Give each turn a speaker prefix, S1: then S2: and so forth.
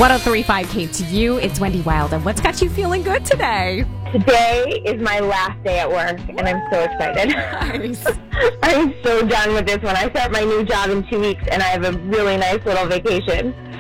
S1: 1035 KTU, it's Wendy Wild, and what's got you feeling good today?
S2: Today is my last day at work, and I'm so excited.
S1: Nice.
S2: I'm so done with this one. I start my new job in 2 weeks, and I have a really nice little vacation.